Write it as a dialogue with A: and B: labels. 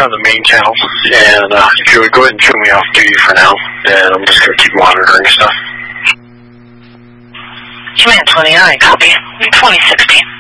A: on the main channel, and if you would go ahead and show me off duty for now, and I'm just going to keep monitoring stuff.
B: Command 29, copy. 2016.